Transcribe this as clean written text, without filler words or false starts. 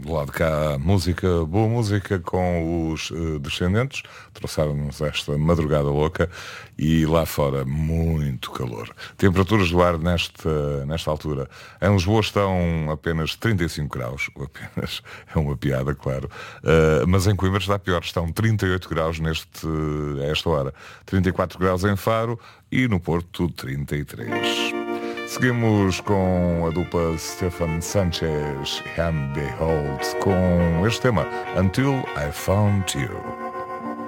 do lado de cá, música, boa música com os Descendentes. Trouxeram-nos esta madrugada louca e lá fora muito calor. Temperaturas do ar nesta altura. Em Lisboa estão apenas 35 graus. Apenas é uma piada, claro. Mas em Coimbra está pior. Estão 38 graus a esta hora. 34 graus em Faro e no Porto 33. Seguimos com a dupla Stefan Sanchez and Behold com este tema Until I Found You.